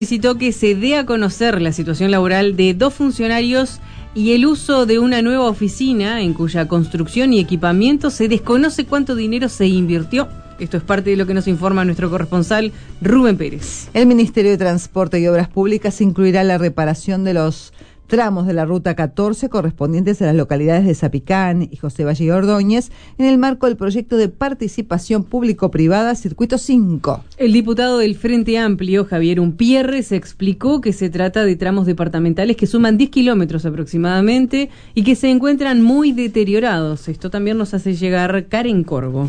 Solicitó que se dé a conocer la situación laboral de 2 funcionarios y el uso de una nueva oficina en cuya construcción y equipamiento se desconoce cuánto dinero se invirtió. Esto es parte de lo que nos informa nuestro corresponsal Rubén Pérez. El Ministerio de Transporte y Obras Públicas incluirá la reparación de los tramos de la Ruta 14 correspondientes a las localidades de Zapicán y José Valle y Ordóñez en el marco del proyecto de participación público-privada Circuito 5. El diputado del Frente Amplio, Javier Umpierre, se explicó que se trata de tramos departamentales que suman 10 kilómetros aproximadamente y que se encuentran muy deteriorados. Esto también nos hace llegar Karen Corvo.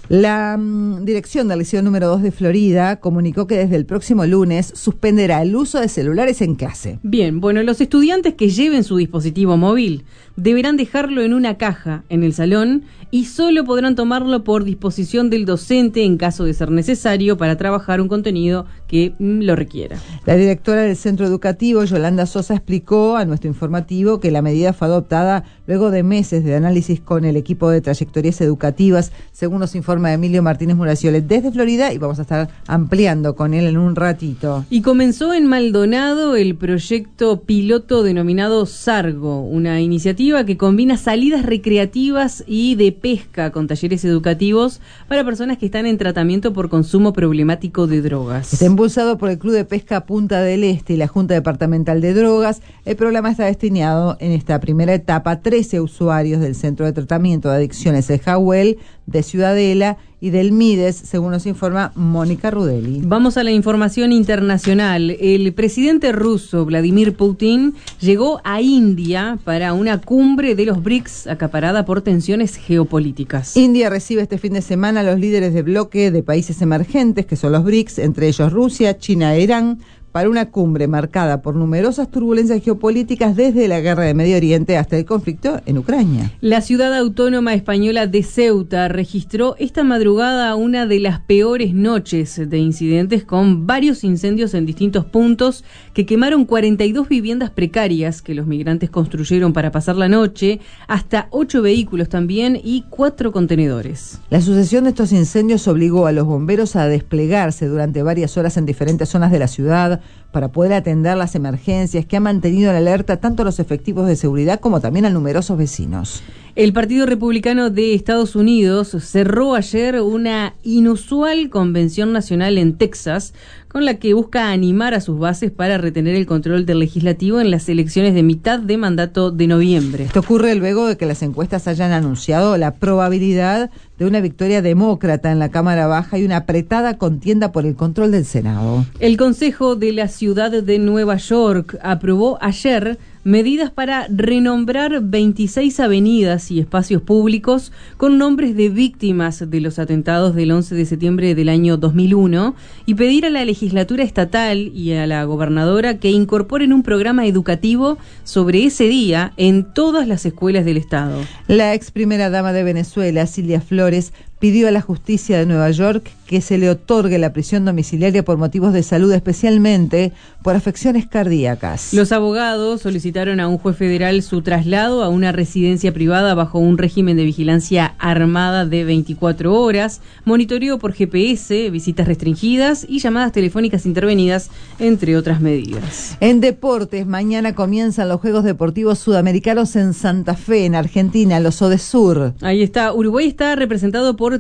La dirección del Liceo número 2 de Florida comunicó que desde el próximo lunes suspenderá el uso de celulares en clase. Bien, bueno, los estudiantes que lleven su dispositivo móvil deberán dejarlo en una caja en el salón y solo podrán tomarlo por disposición del docente en caso de ser necesario para trabajar un contenido que lo requiera. La directora del centro educativo, Yolanda Sosa, explicó a nuestro informativo que la medida fue adoptada luego de meses de análisis con el equipo de trayectorias educativas, según nos informa Emilio Martínez Muraciole desde Florida, y vamos a estar ampliando con él en un ratito. Y comenzó en Maldonado el proyecto piloto denominado Sargo, una iniciativa que combina salidas recreativas y de pesca con talleres educativos para personas que están en tratamiento por consumo problemático de drogas. Está impulsado por el Club de Pesca Punta del Este y la Junta Departamental de Drogas. El programa está destinado en esta primera etapa a 13 usuarios del Centro de Tratamiento de Adicciones El Jawel, de Ciudadela y del MIDES, según nos informa Mónica Rudelli. Vamos a la información internacional. El presidente ruso Vladimir Putin llegó a India para una cumbre de los BRICS acaparada por tensiones geopolíticas. India recibe este fin de semana a los líderes de bloque de países emergentes, que son los BRICS, entre ellos Rusia, China e Irán, para una cumbre marcada por numerosas turbulencias geopolíticas desde la guerra de Medio Oriente hasta el conflicto en Ucrania. La ciudad autónoma española de Ceuta registró esta madrugada una de las peores noches de incidentes, con varios incendios en distintos puntos que quemaron 42 viviendas precarias que los migrantes construyeron para pasar la noche, hasta 8 vehículos también y 4 contenedores. La sucesión de estos incendios obligó a los bomberos a desplegarse durante varias horas en diferentes zonas de la ciudad para poder atender las emergencias, que ha mantenido en alerta tanto a los efectivos de seguridad como también a numerosos vecinos. El Partido Republicano de Estados Unidos cerró ayer una inusual convención nacional en Texas, con la que busca animar a sus bases para retener el control del legislativo en las elecciones de mitad de mandato de noviembre. Esto ocurre luego de que las encuestas hayan anunciado la probabilidad de una victoria demócrata en la Cámara Baja y una apretada contienda por el control del Senado. El Consejo de la Ciudad de Nueva York aprobó ayer medidas para renombrar 26 avenidas y espacios públicos con nombres de víctimas de los atentados del 11 de septiembre del año 2001 y pedir a la legislatura estatal y a la gobernadora que incorporen un programa educativo sobre ese día en todas las escuelas del estado. La ex primera dama de Venezuela, Silvia Flores, pidió a la justicia de Nueva York que se le otorgue la prisión domiciliaria por motivos de salud, especialmente por afecciones cardíacas. Los abogados solicitaron a un juez federal su traslado a una residencia privada bajo un régimen de vigilancia armada de 24 horas, monitoreo por GPS, visitas restringidas y llamadas telefónicas intervenidas, entre otras medidas. En deportes, mañana comienzan los Juegos Deportivos Sudamericanos en Santa Fe, en Argentina, los ODESUR. Ahí está. Uruguay está representado por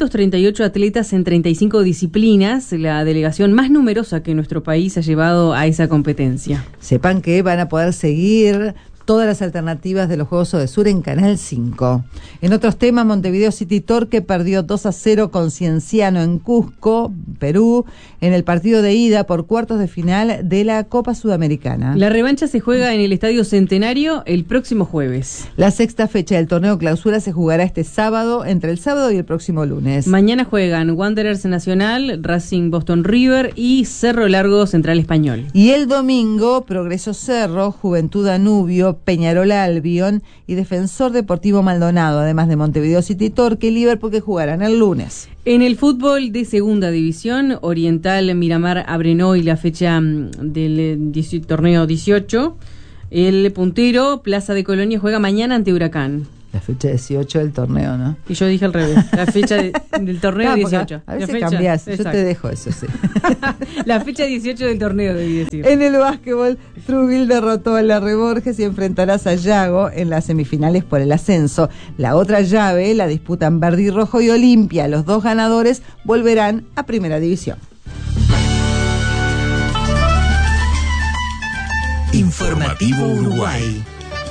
338 atletas en 35 disciplinas, la delegación más numerosa que nuestro país ha llevado a esa competencia. Sepan que van a poder seguir todas las alternativas de los Juegos ODESUR en Canal 5. En otros temas, Montevideo City Torque perdió 2-0 con Cienciano en Cusco, Perú, en el partido de ida por cuartos de final de la Copa Sudamericana. La revancha se juega en el Estadio Centenario el próximo jueves. La sexta fecha del torneo clausura se jugará este sábado, entre el sábado y el próximo lunes. Mañana juegan Wanderers Nacional, Racing Boston River y Cerro Largo Central Español. Y el domingo, Progreso Cerro, Juventud Danubio, Peñarol Albion y Defensor Deportivo Maldonado, además de Montevideo City Torque y Liverpool, que jugarán el lunes. En el fútbol de segunda división, Oriental Miramar abre hoy la fecha del torneo 18. El puntero, Plaza de Colonia, juega mañana ante Huracán. La fecha 18 del torneo, ¿no? Y yo dije al revés, la fecha del torneo 18. A veces fecha, cambiás, exacto. yo te dejo eso, sí. La fecha 18 del torneo, debí decir. En el básquetbol, Trubil derrotó a Larry Borges y enfrentará a Sayago en las semifinales por el ascenso. La otra llave la disputan Verdi Rojo y Olimpia. Los dos ganadores volverán a Primera División. Informativo Uruguay.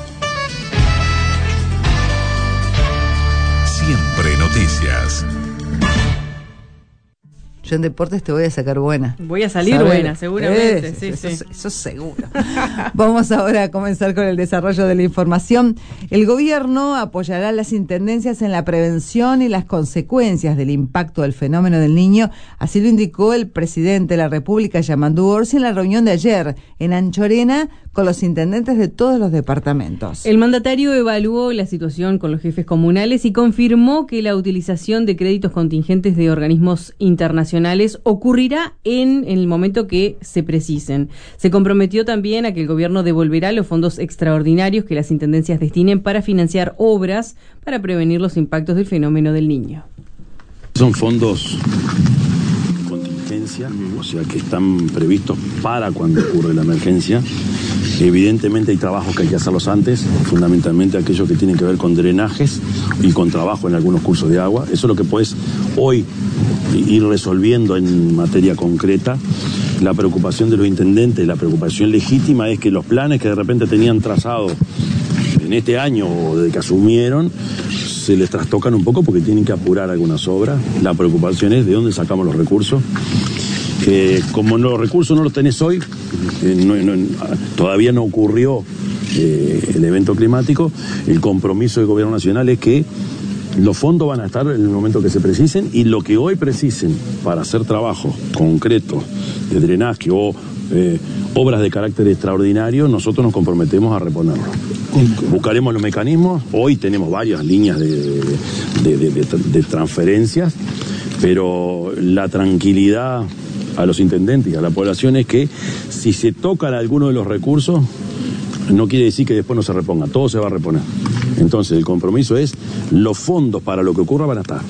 Siempre noticias. Yo en deportes te voy a sacar buena. Voy a salir ¿Saber? buena, seguramente. Sí, Eso seguro. Vamos ahora a comenzar con el desarrollo de la información. El gobierno apoyará a las intendencias en la prevención y las consecuencias del impacto del fenómeno del Niño. Así lo indicó el presidente de la República, Yamandu Orsi, en la reunión de ayer en Anchorena con los intendentes de todos los departamentos. El mandatario evaluó la situación con los jefes comunales y confirmó que la utilización de créditos contingentes de organismos internacionales ocurrirá en el momento que se precisen. Se comprometió también a que el gobierno devolverá los fondos extraordinarios que las intendencias destinen para financiar obras para prevenir los impactos del fenómeno del Niño. Son fondos de contingencia, o sea que están previstos para cuando ocurre la emergencia. Evidentemente hay trabajos que hay que hacerlos antes, fundamentalmente aquellos que tienen que ver con drenajes y con trabajo en algunos cursos de agua. Eso es lo que puedes hoy ir resolviendo en materia concreta. La preocupación de los intendentes, la preocupación legítima es que los planes que de repente tenían trazado en este año o desde que asumieron, se les trastocan un poco porque tienen que apurar algunas obras. La preocupación es de dónde sacamos los recursos. Como los recursos no los tenés hoy, todavía no ocurrió el evento climático, el compromiso del gobierno nacional es que los fondos van a estar en el momento que se precisen y lo que hoy precisen para hacer trabajo concreto de drenaje o obras de carácter extraordinario, nosotros nos comprometemos a reponerlo. Buscaremos los mecanismos, hoy tenemos varias líneas de transferencias, pero la tranquilidad a los intendentes y a la población es que si se tocan algunos de los recursos, no quiere decir que después no se reponga, todo se va a reponer. Entonces el compromiso es, los fondos para lo que ocurra van a estar.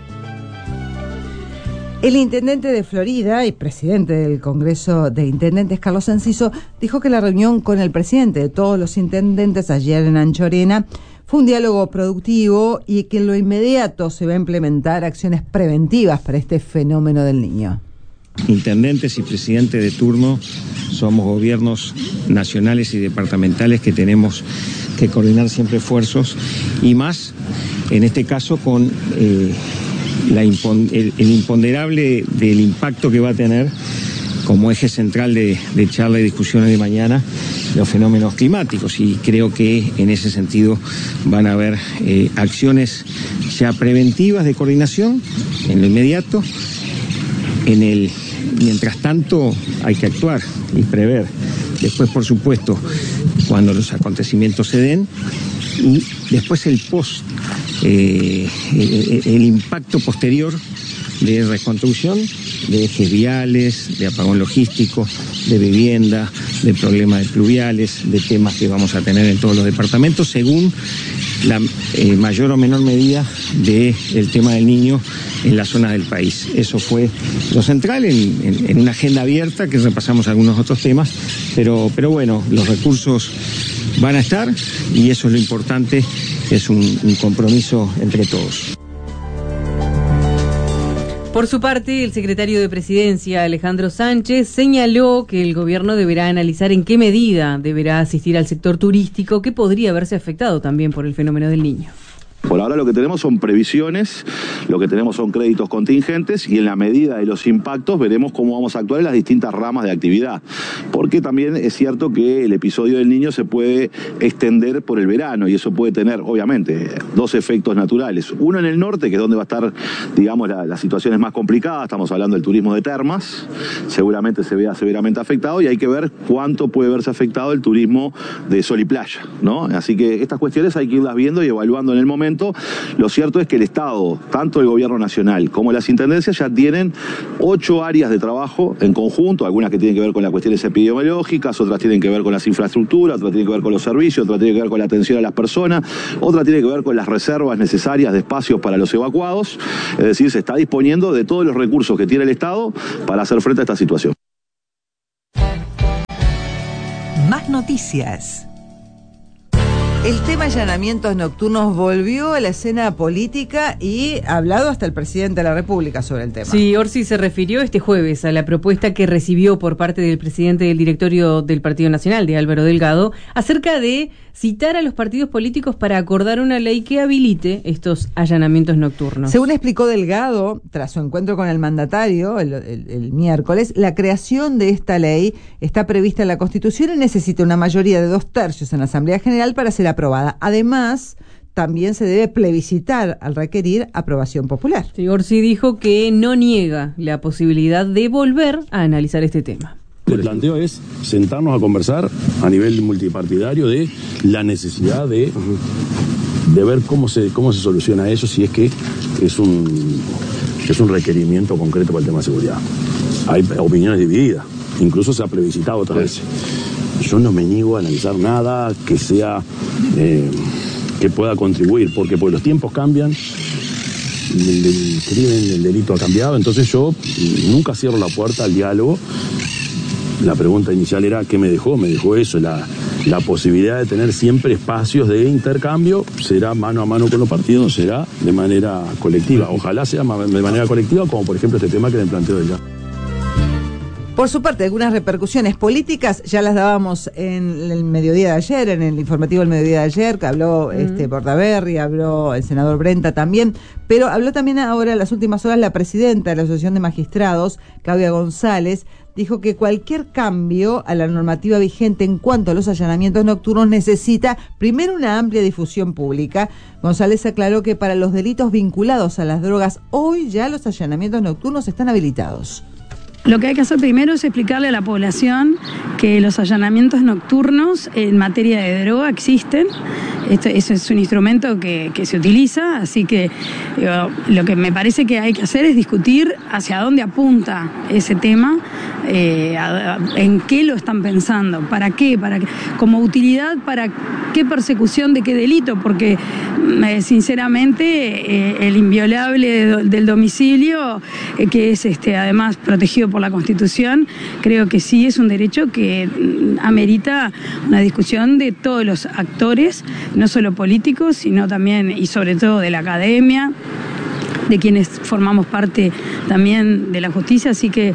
El intendente de Florida y presidente del Congreso de Intendentes, Carlos Enciso, dijo que la reunión con el presidente de todos los intendentes ayer en Anchorena fue un diálogo productivo y que en lo inmediato se va a implementar acciones preventivas para este fenómeno del Niño. Intendentes y presidentes de turno somos gobiernos nacionales y departamentales que tenemos que coordinar siempre esfuerzos y más, en este caso, con el imponderable del impacto que va a tener como eje central de charla y discusiones de mañana los fenómenos climáticos, y creo que en ese sentido van a haber acciones ya preventivas de coordinación en lo inmediato. Mientras tanto hay que actuar y prever. Después, por supuesto, cuando los acontecimientos se den, y después el impacto posterior de reconstrucción de ejes viales, de apagón logístico, de vivienda, de problemas pluviales, de temas que vamos a tener en todos los departamentos, según la mayor o menor medida del tema del niño en las zonas del país. Eso fue lo central en una agenda abierta que repasamos algunos otros temas, pero bueno, los recursos van a estar y eso es lo importante, es un compromiso entre todos. Por su parte, el secretario de Presidencia, Alejandro Sánchez, señaló que el gobierno deberá analizar en qué medida deberá asistir al sector turístico, que podría verse afectado también por el fenómeno del Niño. Por ahora lo que tenemos son previsiones, lo que tenemos son créditos contingentes y en la medida de los impactos veremos cómo vamos a actuar en las distintas ramas de actividad. Porque también es cierto que el episodio del Niño se puede extender por el verano y eso puede tener, obviamente, dos efectos naturales. Uno en el norte, que es donde va a estar, digamos, las situaciones más complicadas. Estamos hablando del turismo de termas, seguramente se vea severamente afectado y hay que ver cuánto puede verse afectado el turismo de sol y playa, ¿no? Así que estas cuestiones hay que irlas viendo y evaluando en el momento. Lo cierto es que el Estado, tanto el gobierno nacional como las intendencias, ya tienen 8 áreas de trabajo en conjunto, algunas que tienen que ver con las cuestiones epidemiológicas, epidemiológicas, otras tienen que ver con las infraestructuras, otras tienen que ver con los servicios, otras tienen que ver con la atención a las personas, otras tienen que ver con las reservas necesarias de espacios para los evacuados. Es decir, se está disponiendo de todos los recursos que tiene el Estado para hacer frente a esta situación. Más noticias. El tema allanamientos nocturnos volvió a la escena política y ha hablado hasta el presidente de la República sobre el tema. Sí, Orsi se refirió este jueves a la propuesta que recibió por parte del presidente del directorio del Partido Nacional, de Álvaro Delgado, acerca de citar a los partidos políticos para acordar una ley que habilite estos allanamientos nocturnos. Según explicó Delgado, tras su encuentro con el mandatario el miércoles, la creación de esta ley está prevista en la Constitución y necesita una mayoría de 2/3 en la Asamblea General para ser aprobada. Además, también se debe plebiscitar al requerir aprobación popular. Sí, Orsi dijo que no niega la posibilidad de volver a analizar este tema. El planteo es sentarnos a conversar a nivel multipartidario de la necesidad de ver cómo se soluciona eso, si es que es un requerimiento concreto para el tema de seguridad. Hay opiniones divididas, incluso se ha plebiscitado otras veces. Yo no me niego a analizar nada que sea que pueda contribuir, porque los tiempos cambian, el crimen, el delito ha cambiado, entonces yo nunca cierro la puerta al diálogo. La pregunta inicial era ¿qué me dejó? Me dejó eso, la posibilidad de tener siempre espacios de intercambio. Será mano a mano con los partidos, será de manera colectiva. Ojalá sea de manera colectiva, como por ejemplo este tema que le planteo del día. Por su parte, algunas repercusiones políticas ya las dábamos en el mediodía de ayer, en el informativo del mediodía de ayer, que habló Bordaberry, habló el senador Brenta también, pero habló también ahora en las últimas horas la presidenta de la Asociación de Magistrados, Claudia González, dijo que cualquier cambio a la normativa vigente en cuanto a los allanamientos nocturnos necesita primero una amplia difusión pública. González aclaró que para los delitos vinculados a las drogas, hoy ya los allanamientos nocturnos están habilitados. Lo que hay que hacer primero es explicarle a la población que los allanamientos nocturnos en materia de droga existen. Ese es un instrumento que se utiliza, así que lo que me parece que hay que hacer es discutir hacia dónde apunta ese tema, en qué lo están pensando, para qué, como utilidad, para qué persecución de qué delito, porque sinceramente el inviolable del domicilio, que es además protegido por la Constitución, creo que sí es un derecho que amerita una discusión de todos los actores, no solo políticos, sino también y sobre todo de la academia, de quienes formamos parte también de la justicia, así que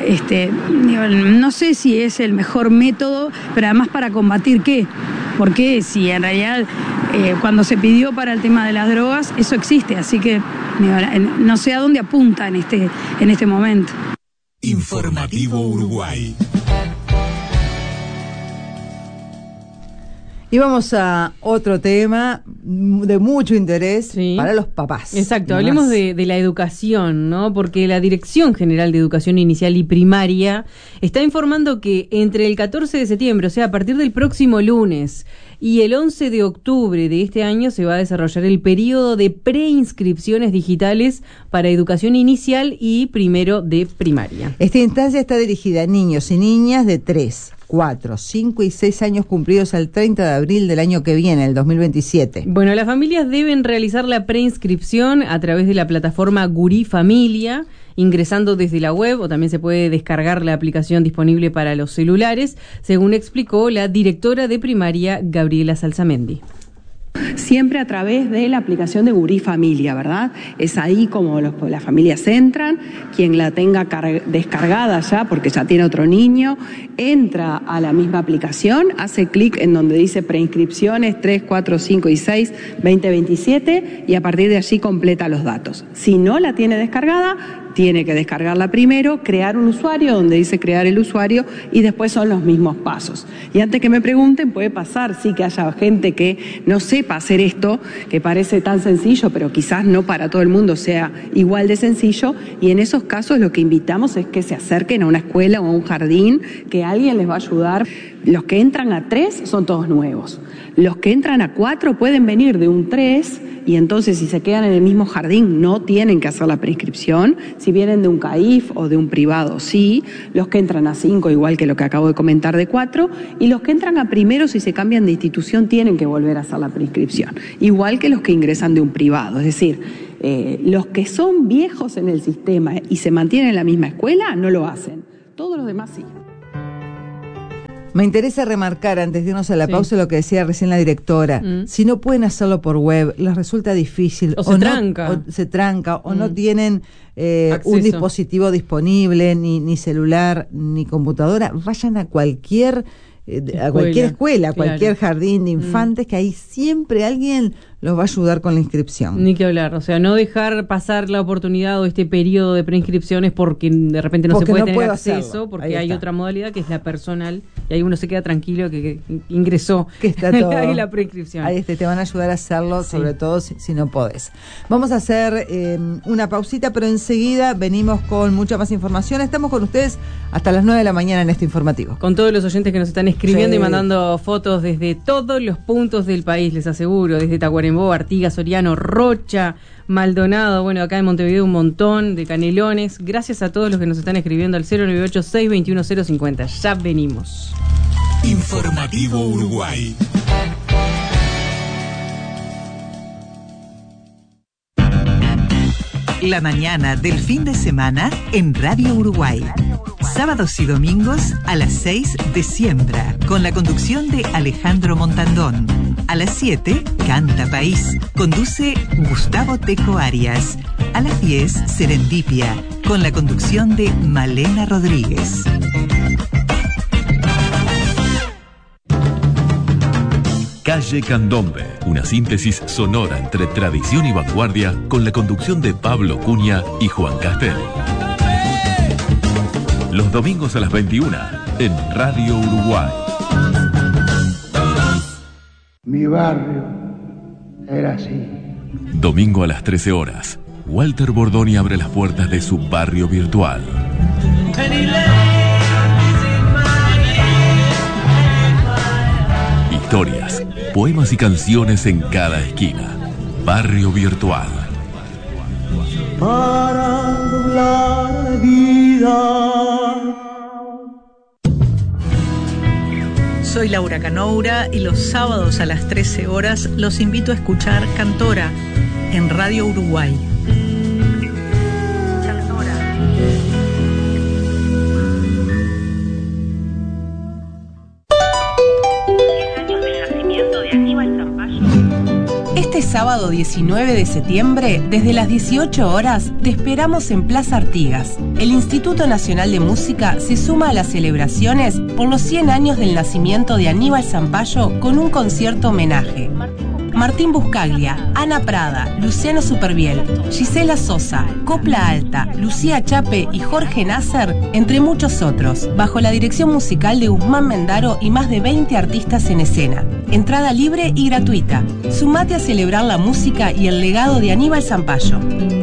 no sé si es el mejor método, pero además para combatir qué, porque si en realidad cuando se pidió para el tema de las drogas, eso existe, así que no sé a dónde apunta en este momento. Informativo Uruguay. Y vamos a otro tema de mucho interés para los papás. Exacto, hablemos de la educación, ¿no? Porque la Dirección General de Educación Inicial y Primaria está informando que entre el 14 de septiembre, o sea, a partir del próximo lunes, y el 11 de octubre de este año se va a desarrollar el periodo de preinscripciones digitales para educación inicial y primero de primaria. Esta instancia está dirigida a niños y niñas de 3, 4, 5 y 6 años cumplidos al 30 de abril del año que viene, el 2027. Bueno, las familias deben realizar la preinscripción a través de la plataforma Gurí Familia, ingresando desde la web, o también se puede descargar la aplicación disponible para los celulares, según explicó la directora de primaria, Gabriela Salsamendi. Siempre a través de la aplicación de Gurí Familia, ¿verdad? Es ahí como las familias entran, quien la tenga descargada ya, porque ya tiene otro niño, entra a la misma aplicación, hace clic en donde dice preinscripciones 3, 4, 5 y 6, 2027, y a partir de allí completa los datos. Si no la tiene descargada, tiene que descargarla primero, crear un usuario donde dice crear el usuario y después son los mismos pasos. Y antes que me pregunten, puede pasar, sí, que haya gente que no sepa hacer esto, que parece tan sencillo, pero quizás no para todo el mundo sea igual de sencillo, y en esos casos lo que invitamos es que se acerquen a una escuela o a un jardín, que alguien les va a ayudar. Los que entran a 3 son todos nuevos. Los que entran a 4 pueden venir de un 3 y entonces si se quedan en el mismo jardín no tienen que hacer la prescripción. Si vienen de un CAIF o de un privado, sí. Los que entran a 5, igual que lo que acabo de comentar de 4, y los que entran a primero, si se cambian de institución, tienen que volver a hacer la prescripción, igual que los que ingresan de un privado. Es decir, los que son viejos en el sistema y se mantienen en la misma escuela no lo hacen. Todos los demás sí. Me interesa remarcar, antes de irnos a la pausa, lo que decía recién la directora. Si no pueden hacerlo por web, les resulta difícil. O se tranca. O no tienen un dispositivo disponible, ni celular, ni computadora. Vayan a cualquier escuela, cualquier jardín de infantes, que ahí siempre alguien los va a ayudar con la inscripción. Ni que hablar, o sea, no dejar pasar la oportunidad o este periodo de preinscripciones porque de repente no se puede tener acceso, porque hay otra modalidad que es la personal, y ahí uno se queda tranquilo que ingresó, que está todo ahí la preinscripción. Ahí te van a ayudar a hacerlo, sobre todo si no podés. Vamos a hacer una pausita, pero enseguida venimos con mucha más información. Estamos con ustedes hasta las 9 de la mañana en este informativo. Con todos los oyentes que nos están escribiendo y mandando fotos desde todos los puntos del país, les aseguro, desde Tacuarembó, Artigas, Soriano, Rocha, Maldonado, bueno, acá en Montevideo un montón de Canelones. Gracias a todos los que nos están escribiendo al 098-621-050. Ya venimos. Informativo Uruguay. La mañana del fin de semana en Radio Uruguay. Sábados y domingos a las 6 de Siembra, con la conducción de Alejandro Montandón. A las 7, Canta País, conduce Gustavo Teco Arias. A las 10, Serendipia, con la conducción de Malena Rodríguez. Calle Candombe, una síntesis sonora entre tradición y vanguardia, con la conducción de Pablo Cunha y Juan Castel. Los domingos a las 21 en Radio Uruguay. Mi barrio era así. Domingo a las 13 horas, Walter Bordoni abre las puertas de su barrio virtual. Historias, poemas y canciones en cada esquina. Barrio Virtual. Para doblar la vida. Soy Laura Canoura y los sábados a las 13 horas los invito a escuchar Cantora en Radio Uruguay. Este sábado 19 de septiembre, desde las 18 horas, te esperamos en Plaza Artigas. El Instituto Nacional de Música se suma a las celebraciones por los 100 años del nacimiento de Aníbal Zampayo con un concierto homenaje. Martín Buscaglia, Ana Prada, Luciano Superviel, Gisela Sosa, Copla Alta, Lucía Chape y Jorge Nasser, entre muchos otros, bajo la dirección musical de Guzmán Mendaro y más de 20 artistas en escena. Entrada libre y gratuita. Sumate a celebrar la música y el legado de Aníbal Zampayo.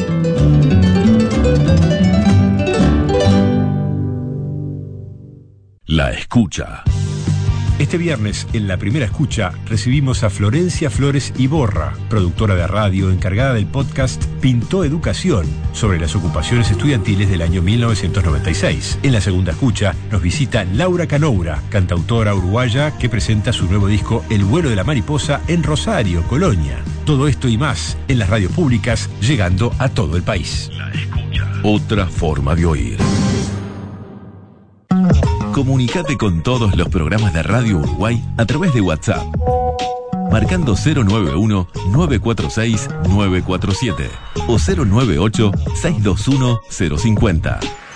La escucha. Este viernes, en la primera escucha, recibimos a Florencia Flores Iborra, productora de radio encargada del podcast Pintó Educación, sobre las ocupaciones estudiantiles del año 1996. En la segunda escucha, nos visita Laura Canoura, cantautora uruguaya que presenta su nuevo disco El vuelo de la mariposa en Rosario, Colonia. Todo esto y más en las radios públicas, llegando a todo el país. La escucha. Otra forma de oír. Comunicate con todos los programas de Radio Uruguay a través de WhatsApp, marcando 091-946-947 o 098-621-050.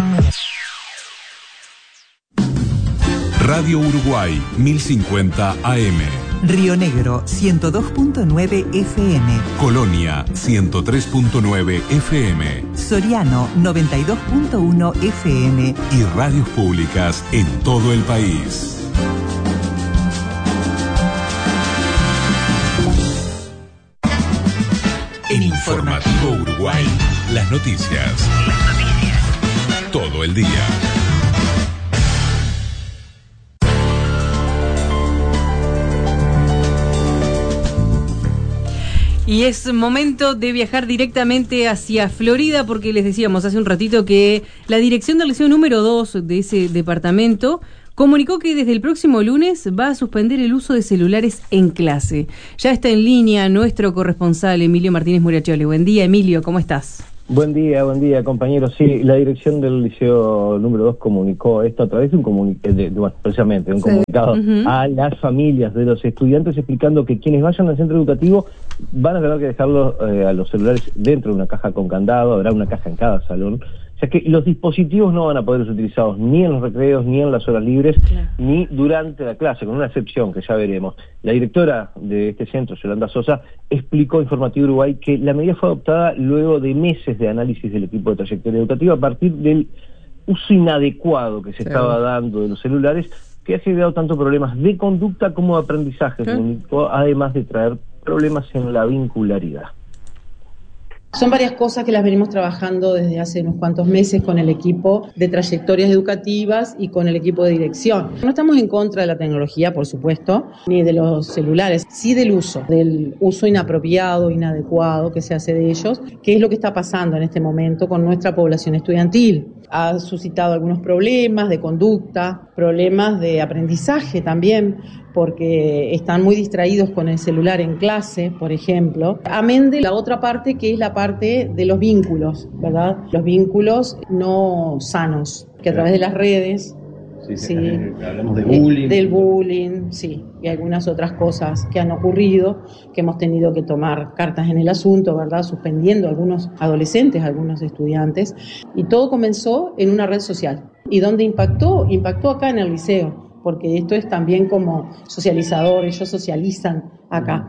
Radio Uruguay 1050 AM. Río Negro 102.9 FM. Colonia 103.9 FM. Soriano 92.1 FM. Y radios públicas en todo el país. En Informativo Uruguay, las noticias. Todo el día. Y es momento de viajar directamente hacia Florida porque les decíamos hace un ratito que la dirección del liceo número 2 de ese departamento comunicó que desde el próximo lunes va a suspender el uso de celulares en clase. Ya está en línea nuestro corresponsal Emilio Martínez Muriacholi. Buen día, Emilio, ¿cómo estás? Buen día, compañeros. Sí, la dirección del liceo número 2 comunicó esto a través de un comunicado a las familias de los estudiantes, explicando que quienes vayan al centro educativo van a tener que dejarlos a los celulares dentro de una caja con candado. Habrá una caja en cada salón. O sea que los dispositivos no van a poder ser utilizados ni en los recreos, ni en las horas libres, ni durante la clase, con una excepción que ya veremos. La directora de este centro, Yolanda Sosa, explicó a Informativo Uruguay que la medida fue adoptada luego de meses de análisis del equipo de trayectoria educativa a partir del uso inadecuado que se estaba dando de los celulares, que ha generado tanto problemas de conducta como de aprendizaje, además de traer problemas en la vincularidad. Son varias cosas que las venimos trabajando desde hace unos cuantos meses con el equipo de trayectorias educativas y con el equipo de dirección. No estamos en contra de la tecnología, por supuesto, ni de los celulares, sí del uso inapropiado, inadecuado que se hace de ellos, que es lo que está pasando en este momento con nuestra población estudiantil. Ha suscitado algunos problemas de conducta, problemas de aprendizaje también, porque están muy distraídos con el celular en clase, por ejemplo. Amén de la otra parte, que es la parte de los vínculos, ¿verdad? Los vínculos no sanos, que a través de las redes... Hablamos de bullying. Del bullying, sí, y algunas otras cosas que han ocurrido, que hemos tenido que tomar cartas en el asunto, ¿verdad? Suspendiendo a algunos adolescentes, a algunos estudiantes, y todo comenzó en una red social. ¿Y dónde impactó? Impactó acá en el liceo, porque esto es también como socializador, ellos socializan acá.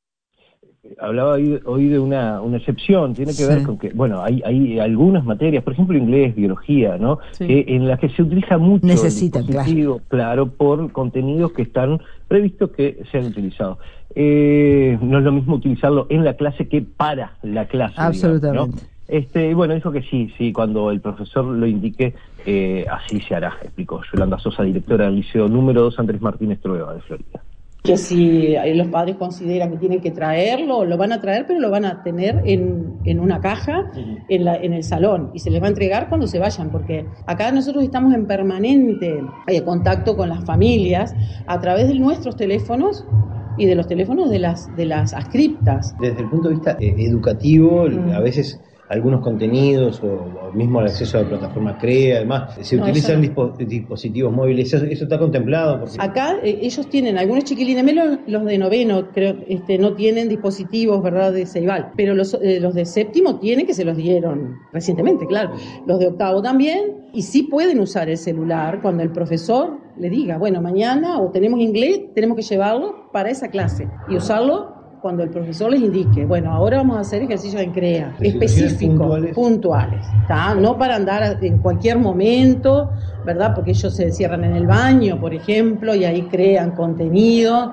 Hablaba hoy de una excepción, tiene que ver con que, bueno, hay algunas materias, por ejemplo inglés, biología, ¿no? En las que se utiliza mucho el dispositivo, claro, por contenidos que están previstos que sean utilizados. No es lo mismo utilizarlo en la clase que para la clase. Absolutamente. Digamos, ¿no? Bueno, dijo que sí, cuando el profesor lo indique, así se hará, explicó Yolanda Sosa, directora del liceo número 2 Andrés Martínez Trueba de Florida. Que si los padres consideran que tienen que traerlo, lo van a traer, pero lo van a tener en una caja en el salón, y se les va a entregar cuando se vayan, porque acá nosotros estamos en permanente contacto con las familias a través de nuestros teléfonos y de los teléfonos de las adscriptas. Desde el punto de vista educativo, a veces algunos contenidos o mismo el acceso a la plataforma CREA, además, se utilizan dispositivos móviles, eso está contemplado. Porque... Acá ellos tienen, algunos chiquilines, menos los de noveno, creo, no tienen dispositivos, ¿verdad?, de Ceibal, pero los de séptimo tienen, que se los dieron recientemente, claro, los de octavo también, y sí pueden usar el celular cuando el profesor le diga, bueno, mañana o tenemos inglés, tenemos que llevarlo para esa clase y usarlo cuando el profesor les indique, bueno, ahora vamos a hacer ejercicios en CREA, específicos, puntuales, ¿tá? No para andar en cualquier momento, ¿verdad? Porque ellos se encierran en el baño, por ejemplo, y ahí crean contenido.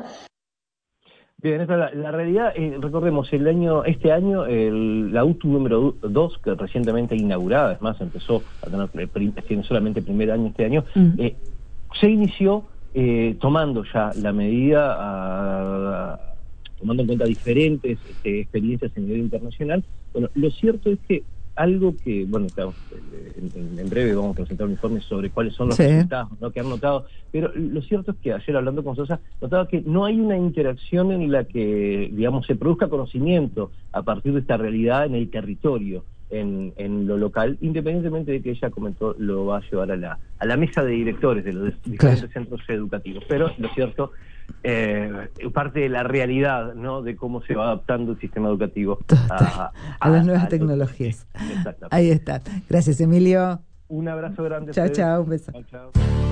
Bien, esta es la realidad. Recordemos, este año, la UTU número 2, que recientemente inaugurada, es más, empezó a tiene solamente el primer año este año, se inició tomando ya la medida tomando en cuenta diferentes experiencias a nivel internacional. Bueno, lo cierto es que algo que, bueno, en breve vamos a presentar un informe sobre cuáles son los resultados, ¿no?, que han notado, pero lo cierto es que ayer hablando con Sosa, notaba que no hay una interacción en la que, digamos, se produzca conocimiento a partir de esta realidad en el territorio, en lo local, independientemente de que ella comentó lo va a llevar a la mesa de directores de los diferentes centros educativos. Pero lo cierto, parte de la realidad, ¿no?, de cómo se va adaptando el sistema educativo a las nuevas tecnologías. Ahí está. Gracias, Emilio. Un abrazo grande. Chao, un beso. Chao.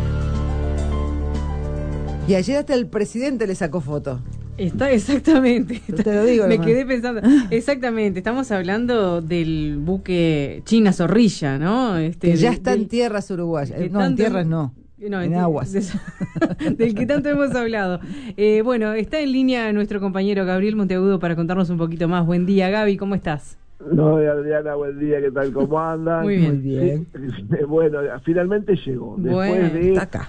Y ayer hasta el presidente le sacó foto. Exactamente. Te lo digo, me quedé pensando. Exactamente, estamos hablando del buque China Zorrilla, ¿no? Que ya está en tierras uruguayas. No, en tierras no. En aguas. Del que tanto hemos hablado. Bueno, está en línea nuestro compañero Gabriel Monteagudo para contarnos un poquito más. Buen día, Gaby, ¿cómo estás? No, Adriana, buen día, ¿qué tal? ¿Cómo andan? Muy bien. Sí, bueno, finalmente llegó. Está acá.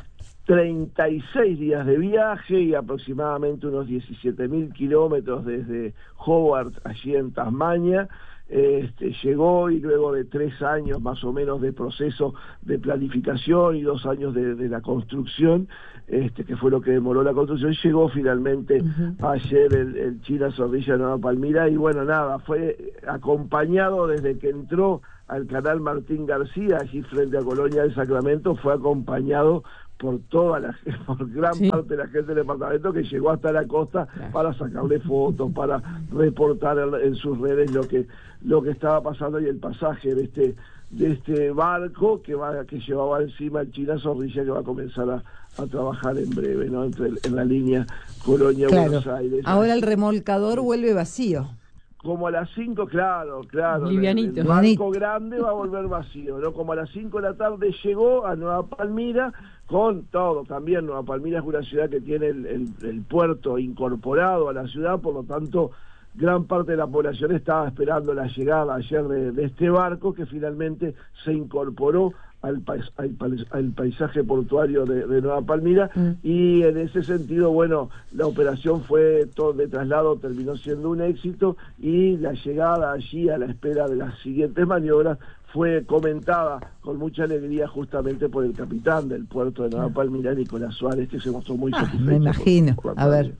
36 días de viaje y aproximadamente unos 17.000 kilómetros desde Hobart, allí en Tasmania. Llegó y luego de 3 años más o menos de proceso de planificación y 2 años de la construcción, que fue lo que demoró la construcción, llegó finalmente ayer el China Zorrilla Nueva Palmira. Y bueno, nada, fue acompañado desde que entró al canal Martín García, allí frente a Colonia del Sacramento, fue acompañado por gran parte de la gente del departamento, que llegó hasta la costa para sacarle fotos, para reportar en sus redes lo que estaba pasando, y el pasaje de este barco que llevaba encima el China Zorrilla, que va a comenzar a trabajar en breve, ¿no? En la línea Colonia-Buenos Aires. Ahora el remolcador vuelve vacío. Como a las 5, claro, livianito. El barco grande va a volver vacío, ¿no? Como a las 5 de la tarde llegó a Nueva Palmira con todo. También Nueva Palmira es una ciudad que tiene el puerto incorporado a la ciudad, por lo tanto gran parte de la población estaba esperando la llegada ayer de este barco, que finalmente se incorporó al paisaje portuario de Nueva Palmira. Y en ese sentido, bueno, la operación de traslado terminó siendo un éxito, y la llegada allí a la espera de las siguientes maniobras fue comentada con mucha alegría justamente por el capitán del puerto de Nueva Palmira, Nicolás Suárez, que se mostró muy satisfecho. Me imagino. A ver.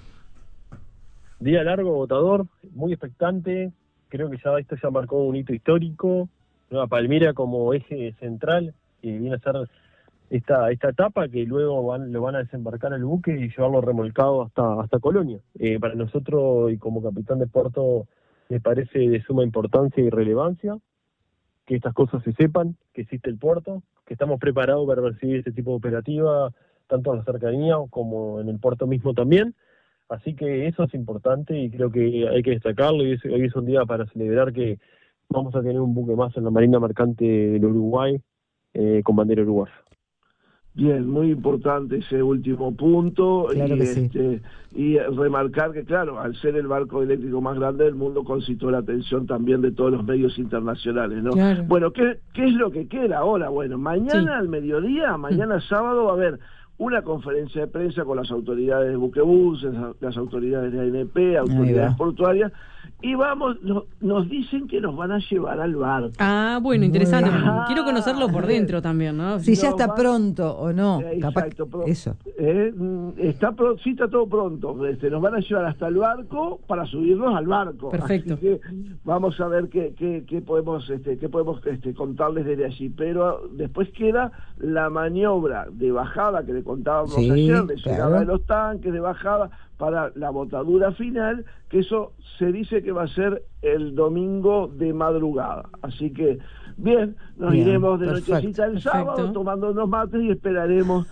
Día largo, agotador, muy expectante. Creo que esto ya marcó un hito histórico. Nueva Palmira como eje central, que viene a ser esta etapa, que luego lo van a desembarcar el buque y llevarlo remolcado hasta Colonia. Para nosotros, y como capitán de puerto, me parece de suma importancia y relevancia que estas cosas se sepan, que existe el puerto, que estamos preparados para recibir este tipo de operativa, tanto en la cercanía como en el puerto mismo también. Así que eso es importante y creo que hay que destacarlo, y hoy es un día para celebrar que vamos a tener un buque más en la Marina Mercante del Uruguay, con bandera uruguaya. Bien, muy importante ese último punto. Claro que sí. Y remarcar que, claro, al ser el barco eléctrico más grande del mundo, concitó la atención también de todos los medios internacionales, ¿no? Claro. Bueno, ¿qué es lo que queda ahora? Bueno, mañana al mediodía, mañana sábado, va a haber una conferencia de prensa con las autoridades de buquebús, las autoridades de ANP, autoridades portuarias, y nos dicen que nos van a llevar al barco. Ah, bueno, interesante. Quiero conocerlo por dentro también, ¿no? Si ya está pronto o no. Exacto, eso. Está todo pronto. Nos van a llevar hasta el barco para subirnos al barco. Perfecto. Así que vamos a ver qué podemos contarles desde allí. Pero después queda la maniobra de bajada que le contábamos ayer, de llegada de los tanques, de bajada para la botadura final, que eso se dice que va a ser el domingo de madrugada. Así que, bien, iremos de nochecita el sábado, tomando unos mates, y esperaremos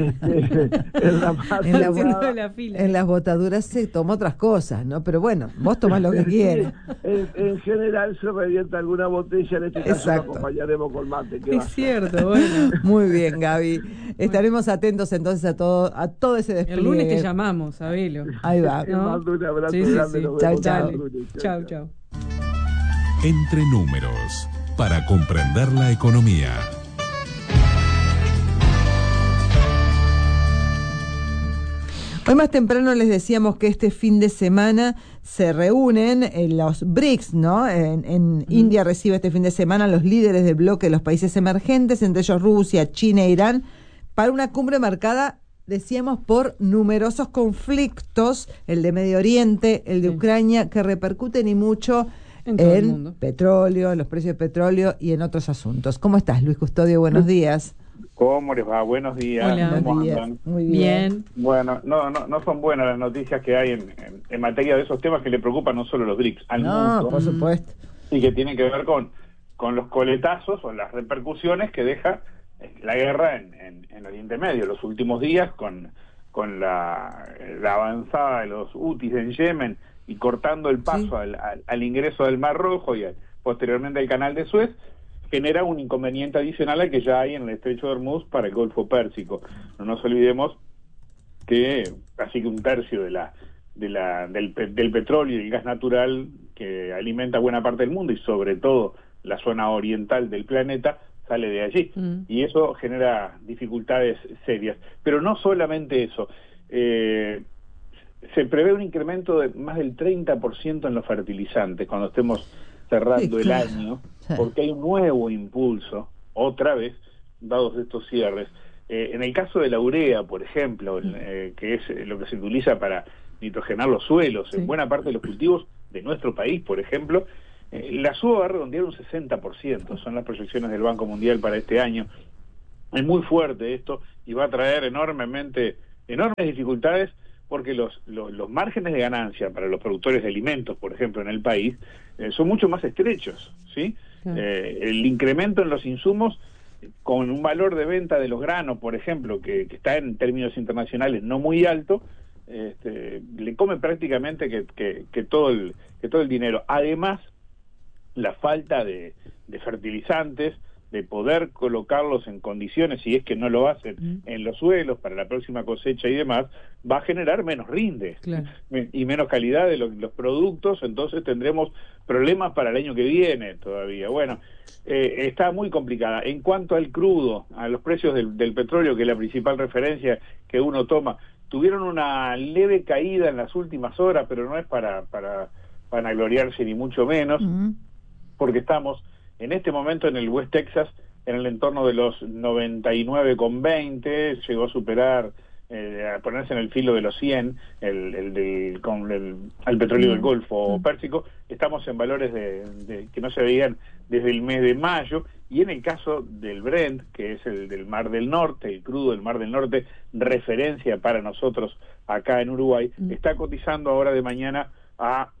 en las botaduras se toma otras cosas, ¿no? Pero bueno, vos tomás lo que quieras. En general se revienta alguna botella, en este caso lo acompañaremos con mate. Es cierto, bueno. Muy bien, Gaby. Estaremos atentos entonces a todo ese despliegue. El lunes te llamamos, sabelo. Ahí va. Te mando un abrazo grande. Chau. Entre números, para comprender la economía. Hoy más temprano les decíamos que este fin de semana se reúnen los BRICS, ¿no? En India recibe este fin de semana los líderes del bloque de los países emergentes, entre ellos Rusia, China e Irán, para una cumbre marcada, decíamos, por numerosos conflictos, el de Medio Oriente, el de Ucrania, que repercuten y mucho en petróleo, los precios de petróleo y en otros asuntos. ¿Cómo estás, Luis Custodio? Buenos días. ¿Cómo les va? Buenos días. Hola. ¿Cómo andan? Muy bien. Bueno, no son buenas las noticias que hay en materia de esos temas que le preocupan no solo a los BRICS, al mundo. Por supuesto. Y que tienen que ver con los coletazos o las repercusiones que deja la guerra en Oriente Medio. Los últimos días con la avanzada de los hutis en Yemen y cortando el paso al ingreso del Mar Rojo y posteriormente al Canal de Suez, genera un inconveniente adicional al que ya hay en el Estrecho de Hormuz para el Golfo Pérsico. No nos olvidemos que casi que un tercio del petróleo y el gas natural que alimenta buena parte del mundo y sobre todo la zona oriental del planeta sale de allí. Y eso genera dificultades serias. Pero no solamente eso. Se prevé un incremento de más del 30% en los fertilizantes cuando estemos cerrando el año, porque hay un nuevo impulso, otra vez, dados estos cierres. En el caso de la urea, por ejemplo, que es lo que se utiliza para nitrogenar los suelos, en buena parte de los cultivos de nuestro país, por ejemplo, la suba va a redondear un 60%, son las proyecciones del Banco Mundial para este año. Es muy fuerte esto y va a traer enormes dificultades, porque los márgenes de ganancia para los productores de alimentos, por ejemplo, en el país, son mucho más estrechos, ¿sí? El incremento en los insumos, con un valor de venta de los granos, por ejemplo, que está en términos internacionales no muy alto, le come prácticamente que todo el dinero. Además, la falta de fertilizantes, de poder colocarlos en condiciones, si es que no lo hacen, en los suelos para la próxima cosecha y demás, va a generar menos rinde y menos calidad de los productos. Entonces tendremos problemas para el año que viene todavía. Bueno, está muy complicada. En cuanto al crudo, a los precios del petróleo, que es la principal referencia que uno toma, tuvieron una leve caída en las últimas horas, pero no es para vanagloriarse ni mucho menos, porque estamos en este momento en el West Texas en el entorno de los 99,20, llegó a superar, a ponerse en el filo de los 100, el petróleo del Golfo Pérsico. Estamos en valores de que no se veían desde el mes de mayo, y en el caso del Brent, que es el del Mar del Norte, el crudo del Mar del Norte, referencia para nosotros acá en Uruguay, está cotizando ahora de mañana a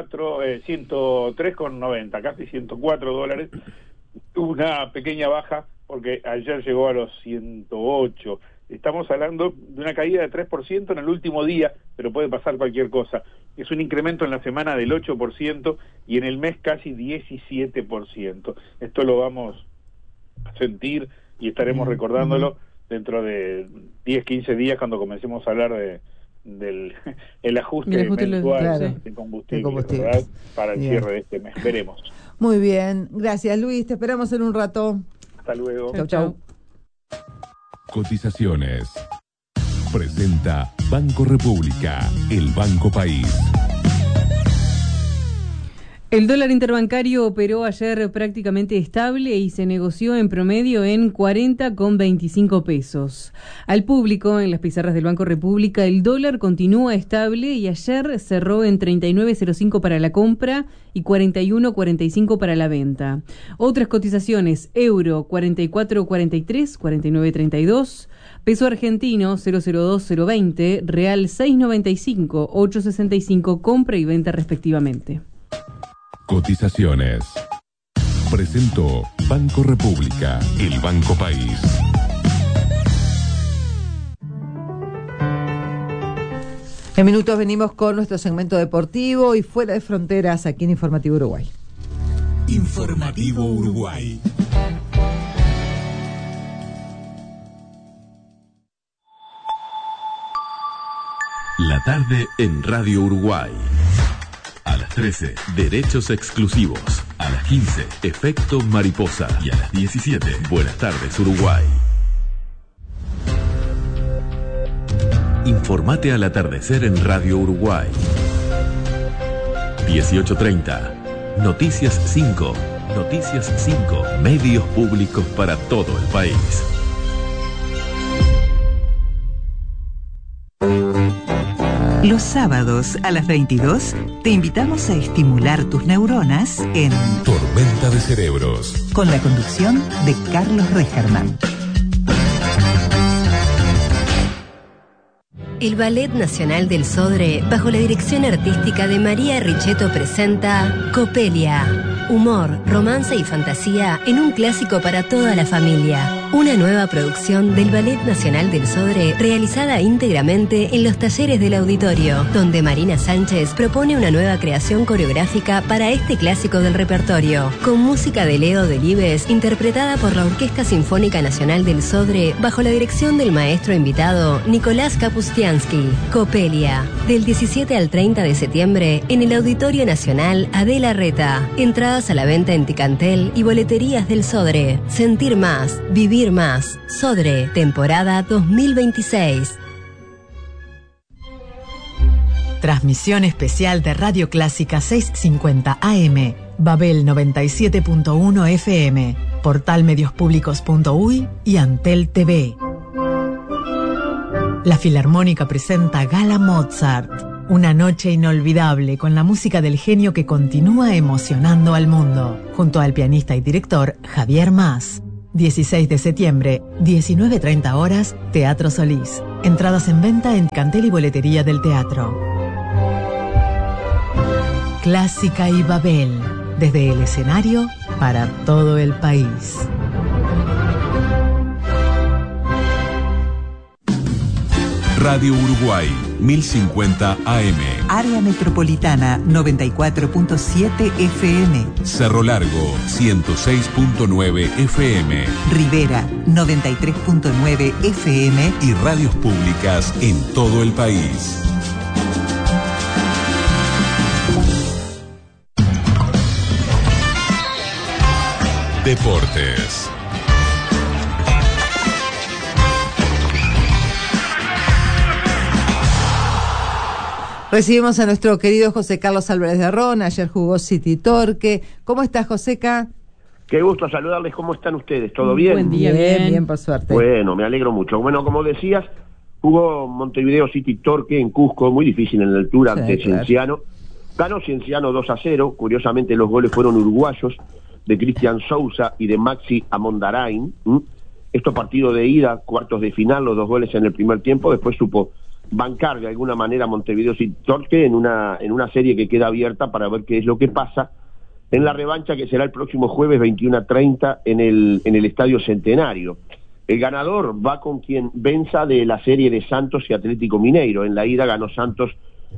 103,90, casi $104, una pequeña baja porque ayer llegó a los 108. Estamos hablando de una caída de 3% en el último día, pero puede pasar cualquier cosa. Es un incremento en la semana del 8% y en el mes casi 17%. Esto lo vamos a sentir y estaremos recordándolo dentro de 10, 15 días cuando comencemos a hablar del ajuste mensual de combustible, ¿verdad? Para el cierre de este mes. Veremos. Muy bien, gracias Luis, te esperamos en un rato. Hasta luego. Chau. Cotizaciones. Presenta Banco República, el Banco País. El dólar interbancario operó ayer prácticamente estable y se negoció en promedio en 40,25 pesos. Al público, en las pizarras del Banco República, el dólar continúa estable y ayer cerró en 39,05 para la compra y 41,45 para la venta. Otras cotizaciones: euro 44,43, 49,32, peso argentino 0,020, real 6,95, 8,65 compra y venta respectivamente. Cotizaciones. Presentó Banco República, el Banco País. En minutos venimos con nuestro segmento deportivo y fuera de fronteras aquí en Informativo Uruguay. Informativo Uruguay. La tarde en Radio Uruguay. A las 13, derechos exclusivos. A las 15, efecto mariposa. Y a las 17, buenas tardes Uruguay. Informate al atardecer en Radio Uruguay. 18:30. Noticias 5. Noticias 5. Medios públicos para todo el país. Los sábados a las 22 te invitamos a estimular tus neuronas en Tormenta de Cerebros, con la conducción de Carlos Regerman. El Ballet Nacional del Sodre, bajo la dirección artística de María Richetto, presenta Copelia. Humor, romance y fantasía en un clásico para toda la familia. Una nueva producción del Ballet Nacional del Sodre, realizada íntegramente en los talleres del auditorio, donde Marina Sánchez propone una nueva creación coreográfica para este clásico del repertorio, con música de Leo Delibes, interpretada por la Orquesta Sinfónica Nacional del Sodre, bajo la dirección del maestro invitado Nicolás Kapustiansky. Copelia, del 17 al 30 de septiembre, en el Auditorio Nacional Adela Reta. Entradas a la venta en Ticantel y boleterías del Sodre. Sentir más, vivir más. Sodre, temporada 2026. Transmisión especial de Radio Clásica 650 AM, Babel 97.1 FM, portalmediospublicos.uy y Antel TV. La Filarmónica presenta Gala Mozart, una noche inolvidable con la música del genio que continúa emocionando al mundo, junto al pianista y director Javier Mas. 16 de septiembre, 19:30 horas, Teatro Solís. Entradas en venta en Cantel y boletería del teatro. Clásica y Babel, desde el escenario para todo el país. Radio Uruguay, 1050 AM. Área Metropolitana, 94.7 FM. Cerro Largo, 106.9 FM. Rivera, 93.9 FM. Y radios públicas en todo el país. Deportes. Recibimos a nuestro querido José Carlos Álvarez de Arrón. Ayer jugó City Torque. ¿Cómo estás, Joseca? Qué gusto saludarles. ¿Cómo están ustedes? ¿Todo bien? Buen día, bien, por suerte. Bueno, me alegro mucho. Bueno, como decías, jugó Montevideo City Torque en Cusco, muy difícil en la altura, ante Cienciano. Ganó Cienciano 2-0. Curiosamente, los goles fueron uruguayos, de Cristian Sousa y de Maxi Amondarain. Esto partido de ida, cuartos de final, los 2 goles en el primer tiempo. Después supo bancar de alguna manera Montevideo City Torque en una serie que queda abierta para ver qué es lo que pasa en la revancha que será el próximo jueves 21:30 en el Estadio Centenario. El ganador va con quien venza de la serie de Santos y Atlético Mineiro. En la ida ganó Santos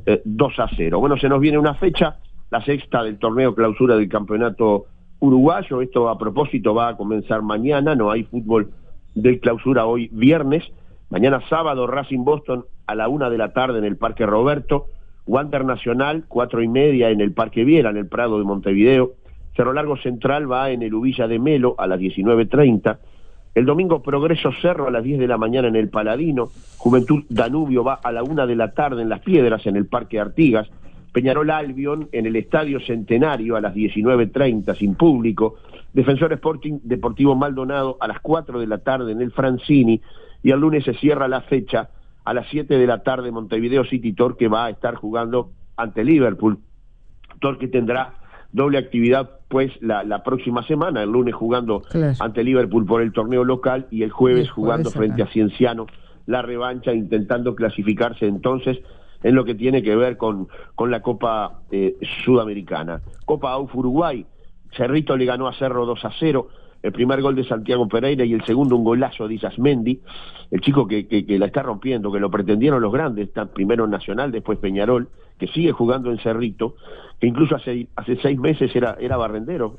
2-0. Bueno, se nos viene una fecha, la 6ª del torneo clausura del campeonato uruguayo. Esto a propósito va a comenzar mañana, no hay fútbol del clausura hoy viernes. Mañana sábado, Racing Boston a la 1 de la tarde en el Parque Roberto, Wander Nacional 4:30 en el Parque Viera, en el Prado de Montevideo. Cerro Largo Central va en el Ubilla de Melo a las 19:30. El domingo Progreso Cerro a las 10 de la mañana en el Paladino. Juventud Danubio va a la 1 de la tarde en Las Piedras, en el Parque Artigas. Peñarol Albion en el Estadio Centenario a las 19:30 sin público. Defensor Sporting Deportivo Maldonado a las 4 de la tarde en el Francini. Y el lunes se cierra la fecha a las 7 de la tarde. Montevideo City Torque va a estar jugando ante Liverpool. Torque tendrá doble actividad pues la próxima semana, el lunes jugando ante Liverpool por el torneo local y el jueves jugando frente a Cienciano la revancha, intentando clasificarse entonces en lo que tiene que ver con la Copa Sudamericana. Copa AUF Uruguay, Cerrito le ganó a Cerro 2-0. El primer gol de Santiago Pereira y el segundo un golazo de Isasmendi, el chico que la está rompiendo, que lo pretendieron los grandes, primero Nacional, después Peñarol, que sigue jugando en Cerrito, que incluso hace 6 meses era barrendero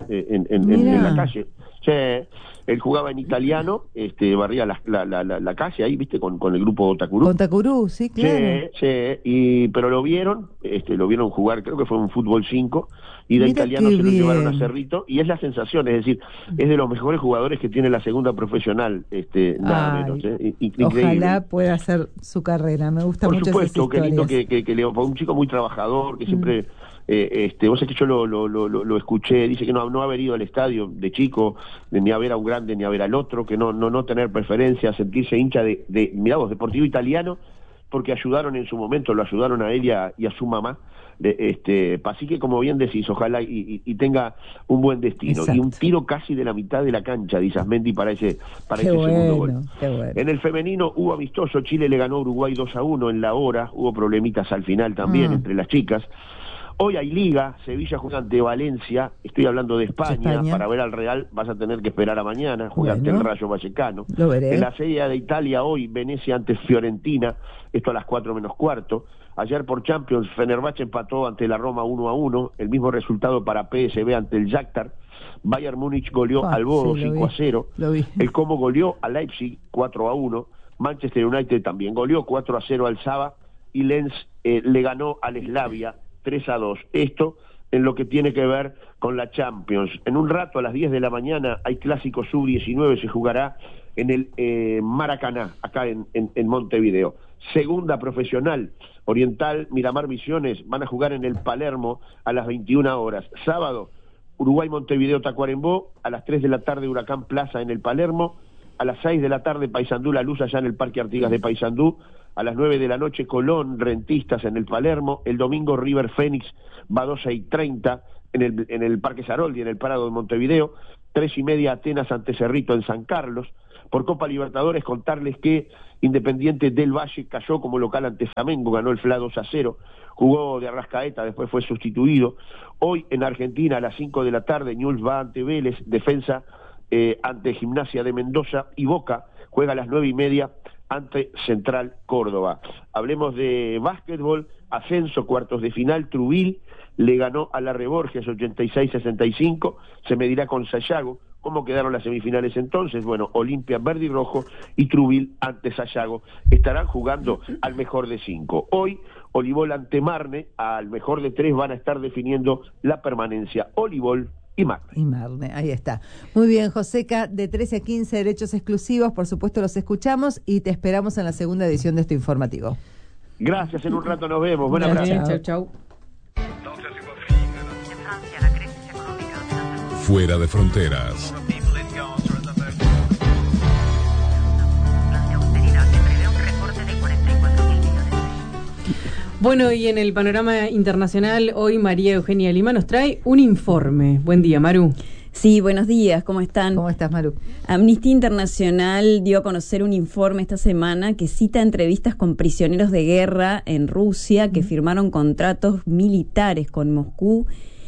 en la calle. Sí, él jugaba en italiano, barría la calle ahí, viste, con el grupo Tacurú. Con Tacurú, sí, claro. Sí, pero lo vieron jugar, creo que fue un fútbol 5, y de italiano se lo llevaron a Cerrito, y es la sensación, es decir, es de los mejores jugadores que tiene la segunda profesional, nada menos. Increíble. Ojalá pueda hacer su carrera, me gusta mucho. Por supuesto, qué lindo que fue un chico muy trabajador, que siempre... vos sabés que yo lo escuché, dice que no haber ido al estadio de chico, ni a ver a un grande ni a ver al otro, que no tener preferencia, sentirse hincha de mirá vos, Deportivo Italiano, porque ayudaron en su momento, lo ayudaron a él y a su mamá, así que como bien decís, ojalá y tenga un buen destino. Exacto. Y un tiro casi de la mitad de la cancha de Isasmendi para ese segundo gol. Bueno. En el femenino hubo amistoso, Chile le ganó a Uruguay 2-1 en la hora, hubo problemitas al final también entre las chicas. Hoy hay Liga, Sevilla juega ante Valencia, estoy hablando de España. Para ver al Real vas a tener que esperar a mañana, juega ante el Rayo Vallecano. Lo veré. En la Serie de Italia hoy, Venecia ante Fiorentina, esto a las 4:15. Ayer por Champions, Fenerbahce empató ante la Roma 1-1, el mismo resultado para PSV ante el Shakhtar. Bayern Múnich goleó al Bodo 5-0, el Como goleó a Leipzig 4-1, Manchester United también goleó 4-0 al Saba y Lens le ganó al Slavia 3-2. Esto en lo que tiene que ver con la Champions. En un rato, a las 10 de la mañana, hay clásico sub-19, se jugará en el Maracaná, acá en Montevideo. Segunda profesional, Oriental, Miramar Misiones, van a jugar en el Palermo a las 21 horas. Sábado, Uruguay-Montevideo Tacuarembó, a las 3 de la tarde Huracán Plaza en el Palermo, a las 6 de la tarde Paysandú La Luz allá en el Parque Artigas de Paysandú, a las 9 de la noche Colón Rentistas en el Palermo, el domingo River Fénix va 12:30 en el Parque Saroldi, en el Prado de Montevideo, 3:30 Atenas ante Cerrito en San Carlos. Por Copa Libertadores contarles que Independiente del Valle cayó como local ante Flamengo, ganó el FLA 2-0, jugó de Arrascaeta, después fue sustituido. Hoy en Argentina a las 5 de la tarde Newell's va ante Vélez, Defensa ante Gimnasia de Mendoza y Boca juega a las 9:30 ante Central Córdoba. Hablemos de básquetbol, ascenso, cuartos de final, Trubil le ganó a la Reborges 86-65, se medirá con Sayago. ¿Cómo quedaron las semifinales entonces? Bueno, Olimpia verde y rojo y Trubil ante Sayago estarán jugando al mejor de 5. Hoy, Olivol ante Marne, al mejor de 3 van a estar definiendo la permanencia Olivol y Marne. Ahí está. Muy bien, Joseca, de 13 a 15 derechos exclusivos, por supuesto los escuchamos y te esperamos en la segunda edición de este informativo. Gracias, en un rato nos vemos. Buen abrazo. Chau. Fuera de fronteras. Bueno, y en el panorama internacional, hoy María Eugenia Lima nos trae un informe. Buen día, Maru. Sí, buenos días, ¿cómo están? ¿Cómo estás, Maru? Amnistía Internacional dio a conocer un informe esta semana que cita entrevistas con prisioneros de guerra en Rusia que firmaron contratos militares con Moscú.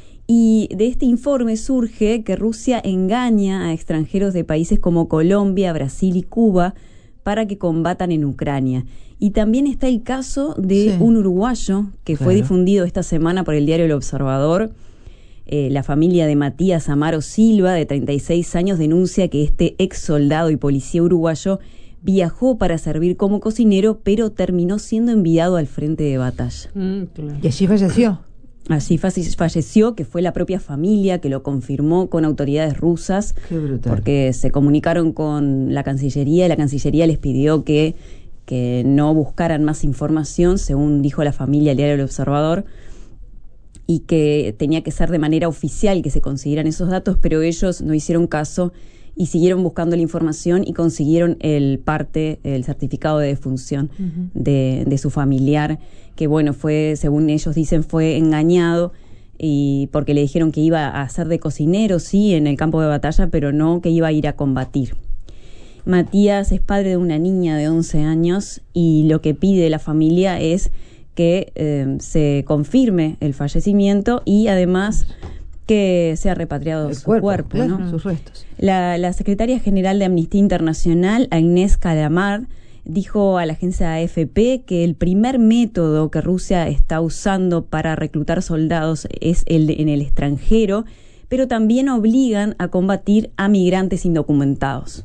Y de este informe surge que Rusia engaña a extranjeros de países como Colombia, Brasil y Cuba para que combatan en Ucrania. Y también está el caso de un uruguayo que fue difundido esta semana por el diario El Observador. La familia de Matías Amaro Silva, de 36 años, denuncia que este ex soldado y policía uruguayo viajó para servir como cocinero, pero terminó siendo enviado al frente de batalla. Claro. Y allí falleció. Así falleció, que fue la propia familia que lo confirmó con autoridades rusas. Qué brutal. Porque se comunicaron con la Cancillería y la Cancillería les pidió que no buscaran más información, según dijo la familia al diario El Observador, y que tenía que ser de manera oficial que se consiguieran esos datos, pero ellos no hicieron caso y siguieron buscando la información y consiguieron el certificado de defunción de su familiar, que bueno, fue, según ellos dicen, fue engañado y porque le dijeron que iba a ser de cocinero, sí, en el campo de batalla, pero no que iba a ir a combatir. Matías es padre de una niña de 11 años y lo que pide la familia es que se confirme el fallecimiento y además que sea repatriado su cuerpo, ¿no? Sus restos. La secretaria general de Amnistía Internacional, Agnès Calamard, dijo a la agencia AFP que el primer método que Rusia está usando para reclutar soldados es el en el extranjero, pero también obligan a combatir a migrantes indocumentados.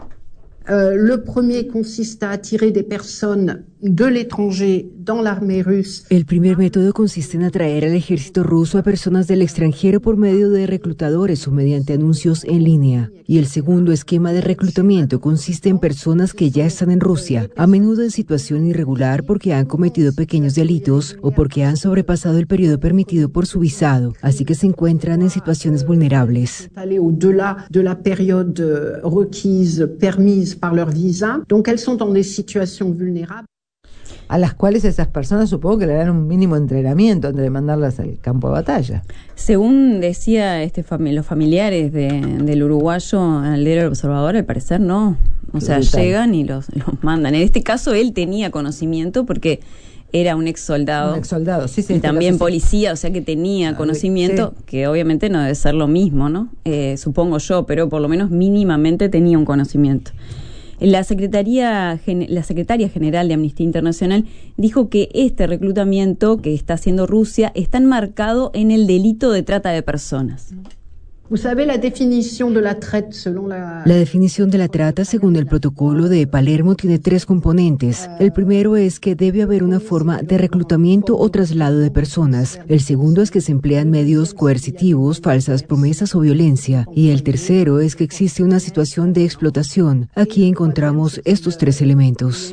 Le premier consiste à attirer des personnes de l'étranger dans l'armée russe. El primer método consiste en atraer al ejército ruso a personas del extranjero por medio de reclutadores o mediante anuncios en línea. Y el segundo esquema de reclutamiento consiste en personas que ya están en Rusia, a menudo en situación irregular porque han cometido pequeños delitos o porque han sobrepasado el periodo permitido por su visado, así que se encuentran en situaciones vulnerables. Au-delà de la période requise, permise par leur visa, donc elles sont dans des situations vulnérables. A las cuales esas personas supongo que le dan un mínimo entrenamiento antes de mandarlas al campo de batalla. Según decía los familiares del uruguayo al diario El Observador, al parecer no. O sea, llegan y los mandan. En este caso él tenía conocimiento porque era un ex soldado. Un ex soldado, sí, Y también policía, o sea que tenía conocimiento, que obviamente no debe ser lo mismo, ¿no? Supongo yo, pero por lo menos mínimamente tenía un conocimiento. La secretaria general de Amnistía Internacional dijo que este reclutamiento que está haciendo Rusia está enmarcado en el delito de trata de personas. La definición de la trata, según el protocolo de Palermo, tiene 3 componentes. El primero es que debe haber una forma de reclutamiento o traslado de personas. El segundo es que se emplean medios coercitivos, falsas promesas o violencia. Y el tercero es que existe una situación de explotación. Aquí encontramos estos 3 elementos.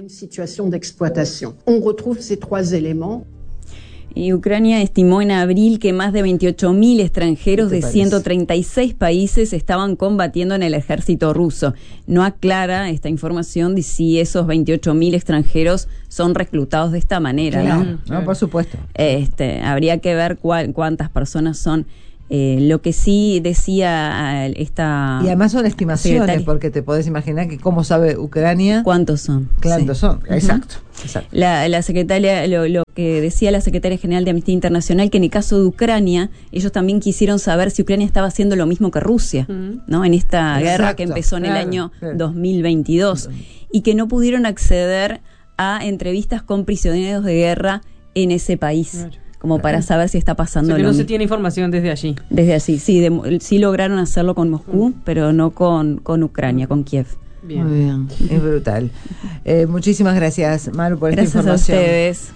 Y Ucrania estimó en abril que más de 28.000 extranjeros de 136 países estaban combatiendo en el ejército ruso. No aclara esta información de si esos 28.000 extranjeros son reclutados de esta manera, ¿no? No, por supuesto. Habría que ver cuántas personas son. Lo que sí decía esta... Y además son estimaciones, porque te podés imaginar que cómo sabe Ucrania... ¿Cuántos son? ¿Cuántos son? Exacto. La secretaria, lo que decía la secretaria general de Amnistía Internacional, que en el caso de Ucrania, ellos también quisieron saber si Ucrania estaba haciendo lo mismo que Rusia, ¿no? En esta guerra que empezó en el año 2022, y que no pudieron acceder a entrevistas con prisioneros de guerra en ese país. Como para saber si está pasando que no se tiene información desde allí. Desde allí, sí lograron hacerlo con Moscú, pero no con Ucrania, con Kiev. Bien. Muy bien, es brutal. Muchísimas gracias, Maru, por esta información. Gracias a ustedes.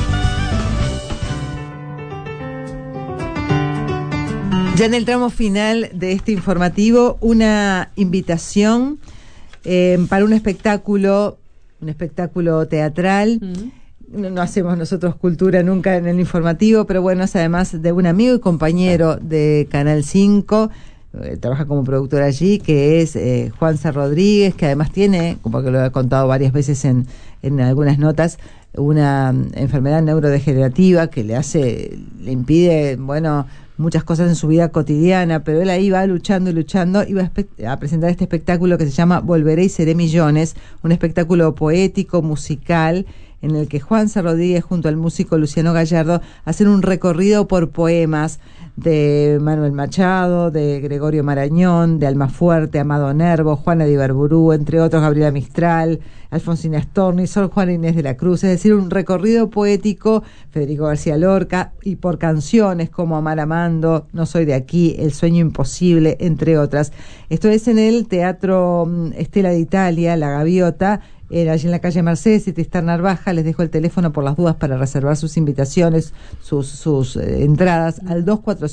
Ya en el tramo final de este informativo, una invitación para un espectáculo teatral. No hacemos nosotros cultura nunca en el informativo, pero bueno, es además de un amigo y compañero de Canal 5, trabaja como productor allí, que es Juanza Rodríguez, que además tiene, como que lo he contado varias veces en algunas notas, una enfermedad neurodegenerativa que le impide, muchas cosas en su vida cotidiana, pero él ahí va luchando y va a presentar este espectáculo que se llama Volveré y seré millones, un espectáculo poético, musical, en el que Juanza Rodríguez junto al músico Luciano Gallardo hacen un recorrido por poemas de Manuel Machado, de Gregorio Marañón, de Almafuerte, Amado Nervo, Juana de Ibarburú, entre otros Gabriela Mistral, Alfonsina Storni, Sor Juana Inés de la Cruz, es decir, un recorrido poético, Federico García Lorca, y por canciones como Amar Amando, No soy de aquí, El sueño imposible, entre otras. Esto es en el Teatro Estela de Italia, La Gaviota, allí en la calle Mercedes y Tristán Narvaja. Les dejo el teléfono por las dudas para reservar sus invitaciones, sus entradas al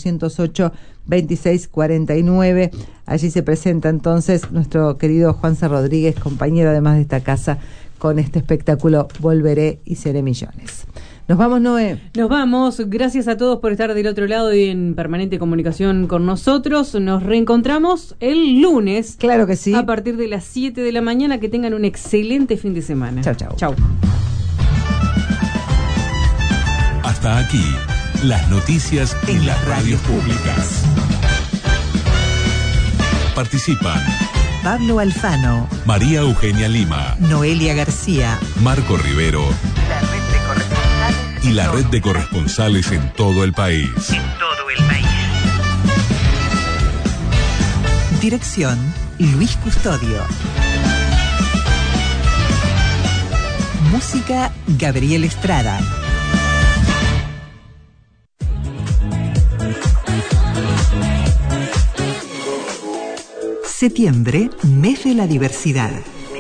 2408-2649. Allí se presenta entonces nuestro querido Juanza Rodríguez, compañero además de esta casa, con este espectáculo Volveré y seré millones. Nos vamos, Noé. Nos vamos. Gracias a todos por estar del otro lado y en permanente comunicación con nosotros. Nos reencontramos el lunes. Claro que sí. A partir de las 7 de la mañana. Que tengan un excelente fin de semana. Chau, chau. Chau. Hasta aquí, las noticias en las radios públicas. Participan Pablo Alfano, María Eugenia Lima, Noelia García, Marco Rivero y la red de corresponsales en todo el país. Dirección, Luis Custodio. Música, Gabriel Estrada. Septiembre, mes de la diversidad.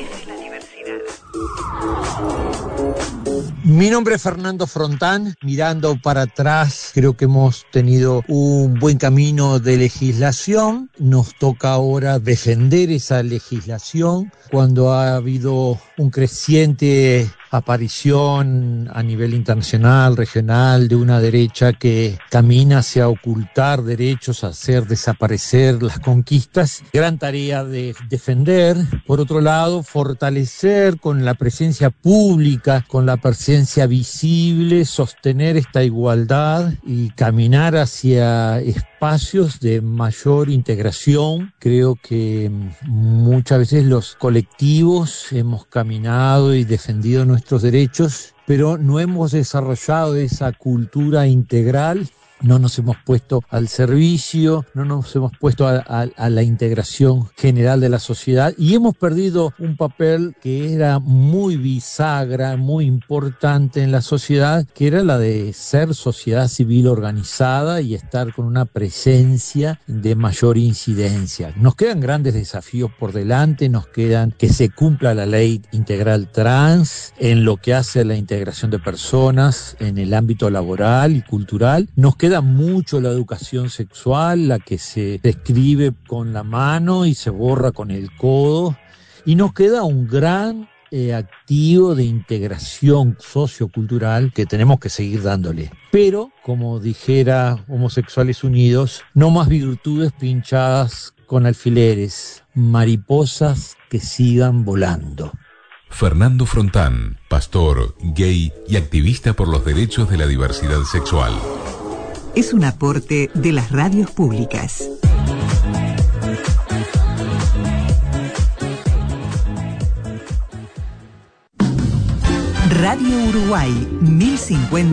Mi nombre es Fernando Frontán. Mirando para atrás, creo que hemos tenido un buen camino de legislación. Nos toca ahora defender esa legislación cuando ha habido un creciente aparición a nivel internacional, regional, de una derecha que camina hacia ocultar derechos, hacer desaparecer las conquistas. Gran tarea de defender. Por otro lado, fortalecer con la presencia pública, con la presencia visible, sostener esta igualdad y caminar hacia espacios de mayor integración. Creo que muchas veces los colectivos hemos caminado y defendido nuestros derechos, pero no hemos desarrollado esa cultura integral. No nos hemos puesto al servicio, no nos hemos puesto a la integración general de la sociedad y hemos perdido un papel que era muy bisagra, muy importante en la sociedad, que era la de ser sociedad civil organizada y estar con una presencia de mayor incidencia. Nos quedan grandes desafíos por delante, nos quedan que se cumpla la ley integral trans en lo que hace a la integración de personas en el ámbito laboral y cultural. Nos queda mucho la educación sexual, la que se describe con la mano y se borra con el codo, y nos queda un gran activo de integración sociocultural que tenemos que seguir dándole. Pero, como dijera Homosexuales Unidos, no más virtudes pinchadas con alfileres, mariposas que sigan volando. Fernando Frontán, pastor, gay y activista por los derechos de la diversidad sexual. Es un aporte de las radios públicas. Radio Uruguay 1050